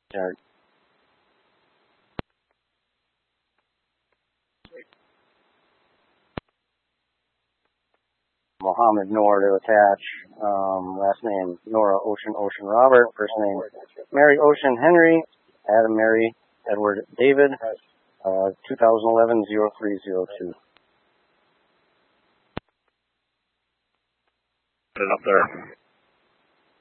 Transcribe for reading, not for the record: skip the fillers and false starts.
Start. Mohammed Noor to attach. Last name Nora Ocean Robert. First name Mary Ocean Henry. Adam Mary Edward David. 2011-0302. Put it up there.